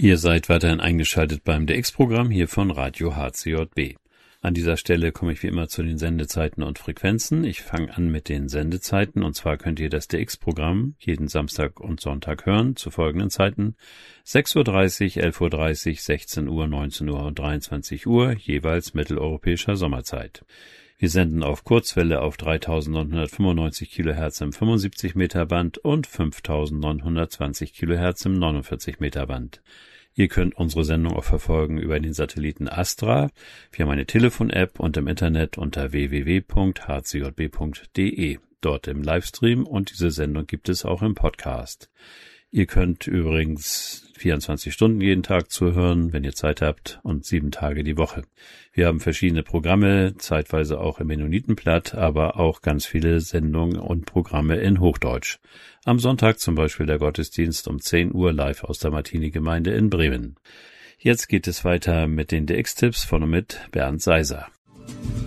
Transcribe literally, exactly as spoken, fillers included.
Ihr seid weiterhin eingeschaltet beim D X-Programm hier von Radio H C J B. An dieser Stelle komme ich wie immer zu den Sendezeiten und Frequenzen. Ich fange an mit den Sendezeiten, und zwar könnt ihr das D X-Programm jeden Samstag und Sonntag hören zu folgenden Zeiten: sechs Uhr dreißig, elf Uhr dreißig, sechzehn Uhr, neunzehn Uhr und dreiundzwanzig Uhr, jeweils mitteleuropäischer Sommerzeit. Wir senden auf Kurzwelle auf dreitausendneunhundertfünfundneunzig Kilohertz im fünfundsiebzig Meter Band und fünftausendneunhundertzwanzig Kilohertz im neunundvierzig Meter Band. Ihr könnt unsere Sendung auch verfolgen über den Satelliten Astra. Wir haben eine Telefon-App und im Internet unter w w w punkt h c j b punkt d e. Dort im Livestream, und diese Sendung gibt es auch im Podcast. Ihr könnt übrigens vierundzwanzig Stunden jeden Tag zuhören, wenn ihr Zeit habt, und sieben Tage die Woche. Wir haben verschiedene Programme, zeitweise auch im Mennonitenblatt, aber auch ganz viele Sendungen und Programme in Hochdeutsch. Am Sonntag zum Beispiel der Gottesdienst um zehn Uhr live aus der Martini-Gemeinde in Bremen. Jetzt geht es weiter mit den D X-Tipps von und mit Bernd Seiser.